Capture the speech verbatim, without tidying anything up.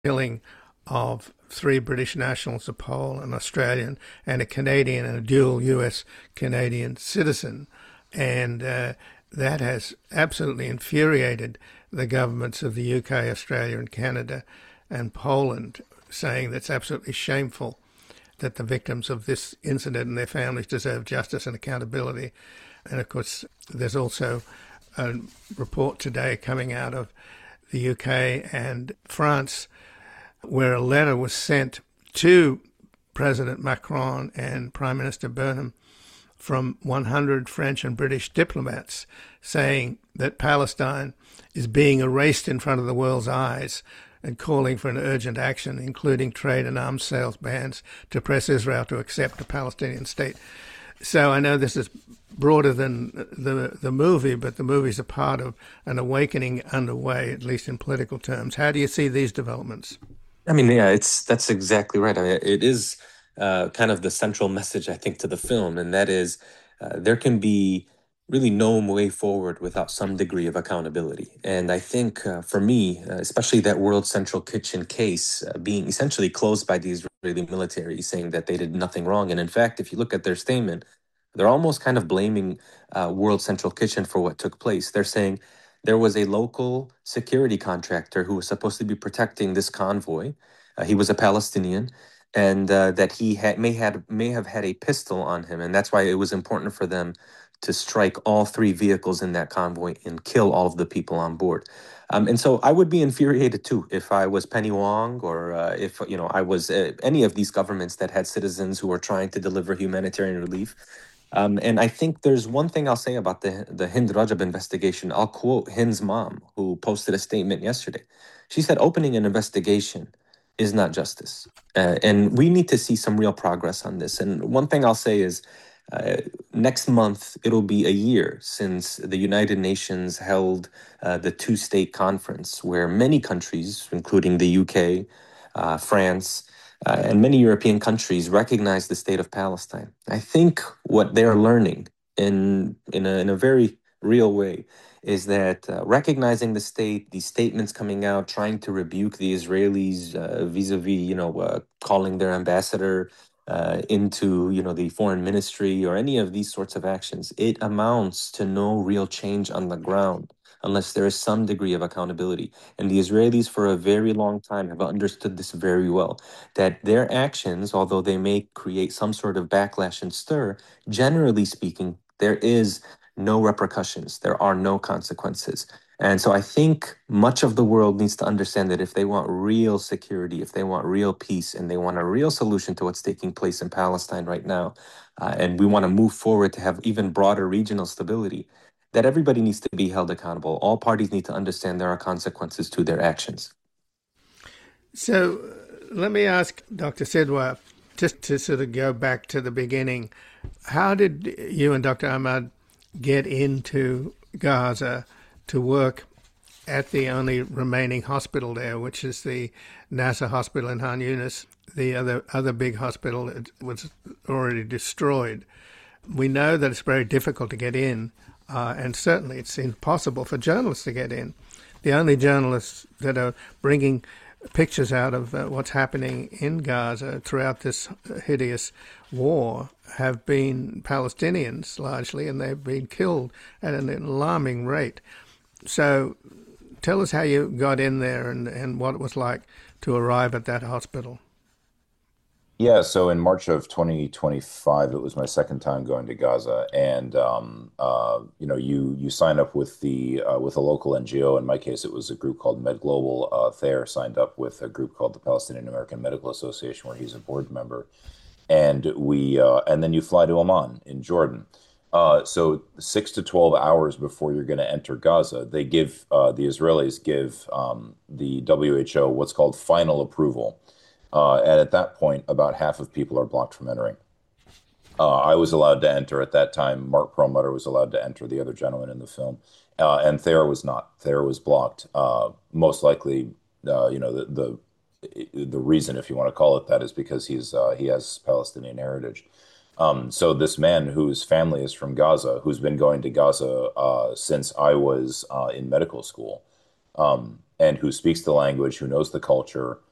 killing of three British nationals, a Pole, an Australian, and a Canadian, and a dual U S Canadian citizen. And uh, that has absolutely infuriated the governments of the U K, Australia, and Canada and Poland, saying that's absolutely shameful, that the victims of this incident and their families deserve justice and accountability. And of course, there's also a report today coming out of the U K and France where a letter was sent to President Macron and Prime Minister Burnham from one hundred French and British diplomats saying that Palestine is being erased in front of the world's eyes, and calling for an urgent action, including trade and arms sales bans, to press Israel to accept a Palestinian state. So I know this is broader than the the movie, but the movie's a part of an awakening underway, at least in political terms. How do you see these developments? I mean, yeah, it's that's exactly right. I mean, it is uh, kind of the central message, I think, to the film, and that is uh, there can be really no way forward without some degree of accountability. And I think uh, for me, uh, especially that World Central Kitchen case uh, being essentially closed by the Israeli military, saying that they did nothing wrong. And in fact, if you look at their statement, they're almost kind of blaming uh, World Central Kitchen for what took place. They're saying there was a local security contractor who was supposed to be protecting this convoy. Uh, he was a Palestinian, and uh, that he had may had may have had a pistol on him, and that's why it was important for them to strike all three vehicles in that convoy and kill all of the people on board. Um, and so I would be infuriated too if I was Penny Wong, or uh, if you know I was uh, any of these governments that had citizens who were trying to deliver humanitarian relief. Um, and I think there's one thing I'll say about the the Hind Rajab investigation. I'll quote Hind's mom, who posted a statement yesterday. She said, "Opening an investigation is not justice," uh, and we need to see some real progress on this. And one thing I'll say is, uh, next month it'll be a year since the United Nations held uh, the two-state conference, where many countries, including the U K, uh, France, uh, and many European countries recognize the state of Palestine. I think what they're learning in in a, in a very real way is that uh, recognizing the state, these statements coming out, trying to rebuke the Israelis uh, vis-a-vis, you know, uh, calling their ambassador uh, into, you know, the foreign ministry or any of these sorts of actions, it amounts to no real change on the ground unless there is some degree of accountability. And the Israelis, for a very long time, have understood this very well, that their actions, although they may create some sort of backlash and stir, generally speaking, there is no repercussions. There are no consequences. And so I think much of the world needs to understand that if they want real security, if they want real peace, and they want a real solution to what's taking place in Palestine right now, uh, and we want to move forward to have even broader regional stability, that everybody needs to be held accountable. All parties need to understand there are consequences to their actions. So uh, let me ask Doctor Sidwa, just to sort of go back to the beginning, how did you and Doctor Ahmad get into Gaza to work at the only remaining hospital there, which is the Nasser Hospital in Han Yunis? The other other big hospital was already destroyed. We know that it's very difficult to get in, uh, and certainly it's impossible for journalists to get in. The only journalists that are bringing pictures out of uh, what's happening in Gaza throughout this hideous war have been Palestinians largely, and they've been killed at an alarming rate. So tell us how you got in there and, and what it was like to arrive at that hospital. Yeah, so in March of twenty twenty-five, it was my second time going to Gaza, and um, uh, you know, you you sign up with the uh, with a local N G O. In my case, it was a group called Med Global. Uh, Thayer signed up with a group called the Palestinian American Medical Association, where he's a board member, and we uh, and then you fly to Amman in Jordan. Uh, so six to twelve hours before you're going to enter Gaza, they give uh, the Israelis give um, the W H O what's called final approval. Uh, and at that point, about half of people are blocked from entering. Uh, I was allowed to enter at that time. Mark Perlmutter was allowed to enter, the other gentleman in the film. Uh, and Thayer was not. Thayer was blocked. Uh, most likely, uh, you know, the, the the reason, if you want to call it that, is because he's uh, he has Palestinian heritage. Um, so this man whose family is from Gaza, who's been going to Gaza uh, since I was uh, in medical school, um, and who speaks the language, who knows the culture,